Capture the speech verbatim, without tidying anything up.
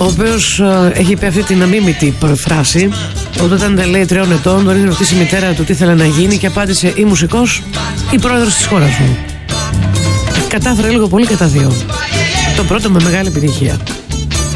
ο οποίος ε, έχει πει αυτή την αμίμητη φράση, όταν τα λέει τριών ετών, τον είχε ρωτήσει η μητέρα του τι ήθελε να γίνει και απάντησε ή μουσικός ή πρόεδρος της χώρας μου. Κατάφερε λίγο πολύ κατά δύο. Το πρώτο με μεγάλη επιτυχία.